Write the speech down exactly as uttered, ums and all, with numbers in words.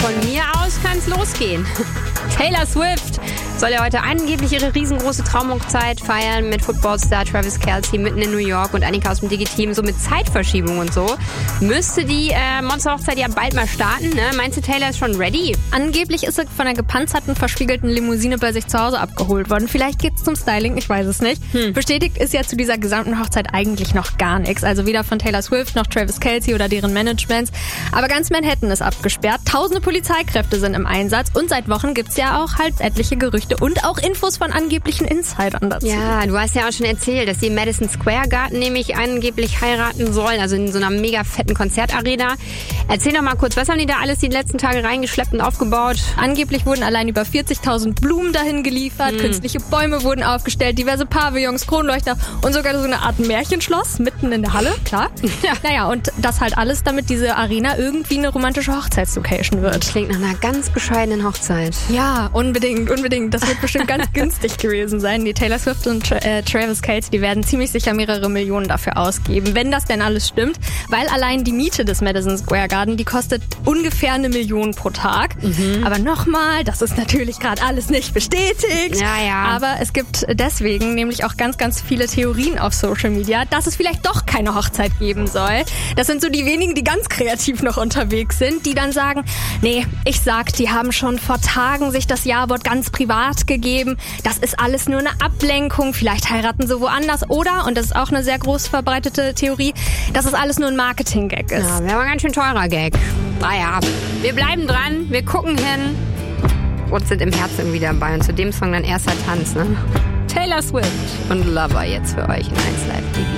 von mir aus kann's losgehen. Taylor Swift soll ja heute angeblich ihre riesengroße Traumhochzeit feiern mit Footballstar Travis Kelce mitten in New York und Annika aus dem Digi-Team, so mit Zeitverschiebung und so. Müsste die äh, Monsterhochzeit ja bald mal starten, ne? Meinst du, Taylor ist schon ready? Angeblich ist sie von einer gepanzerten, verspiegelten Limousine bei sich zu Hause abgeholt worden. Vielleicht geht's zum Styling, ich weiß es nicht. Hm. Bestätigt ist ja zu dieser gesamten Hochzeit eigentlich noch gar nichts. Also weder von Taylor Swift noch Travis Kelce oder deren Managements. Aber ganz Manhattan ist abgesperrt. Tausende Polizeikräfte sind im Einsatz und seit Wochen gibt's ja auch halt etliche Gerüchte und auch Infos von angeblichen Insidern dazu. Ja, du hast ja auch schon erzählt, dass die im Madison Square Garden nämlich angeblich heiraten sollen, also in so einer mega fetten Konzertarena. Erzähl doch mal kurz, was haben die da alles die letzten Tage reingeschleppt und aufgebaut? Angeblich wurden allein über vierzigtausend Blumen dahin geliefert, Mm. künstliche Bäume wurden aufgestellt, diverse Pavillons, Kronleuchter und sogar so eine Art Märchenschloss mitten in der Halle, klar. Ja. Naja, und das halt alles, damit diese Arena irgendwie eine romantische Hochzeitslocation wird. Klingt nach einer ganz bescheidenen Hochzeit. Ja, unbedingt, unbedingt. Das wird bestimmt ganz günstig gewesen sein. Die Taylor Swift und Tra- äh, Travis Kelce, die werden ziemlich sicher mehrere Millionen dafür ausgeben, wenn das denn alles stimmt. Weil allein die Miete des Madison Square Garden, die kostet ungefähr eine Million pro Tag. Mhm. Aber nochmal, das ist natürlich gerade alles nicht bestätigt. Ja, ja. Aber es gibt deswegen nämlich auch ganz, ganz viele Theorien auf Social Media, dass es vielleicht doch keine Hochzeit geben soll. Das sind so die wenigen, die ganz kreativ noch unterwegs sind, die dann sagen, nee, ich sag, die haben schon vor Tagen sich das Ja-Wort ganz privat gegeben. Das ist alles nur eine Ablenkung. Vielleicht heiraten sie woanders. Oder, und das ist auch eine sehr groß verbreitete Theorie, dass es alles nur ein Marketing-Gag ist. Ja, wäre mal ein ganz schön teurer Gag. Naja, wir bleiben dran, wir gucken hin und sind im Herzen wieder dabei. Und zu dem Song dann erster Tanz, ne? Taylor Swift und Lover jetzt für euch in eins Live T V.